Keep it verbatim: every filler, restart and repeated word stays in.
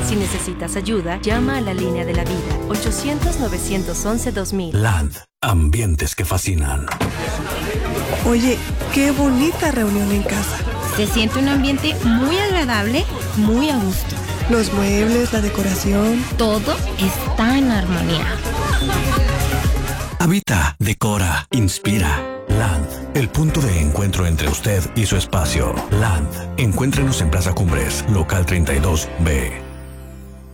Si necesitas ayuda, llama a la línea de la vida, ochocientos, novecientos once, dos mil. Land, ambientes que fascinan. Oye, qué bonita reunión en casa. Se siente un ambiente muy agradable, muy a gusto. Los muebles, la decoración. Todo está en armonía. Habita, decora, inspira. Land, el punto de encuentro entre usted y su espacio. Land, encuéntrenos en Plaza Cumbres, local treinta y dos B.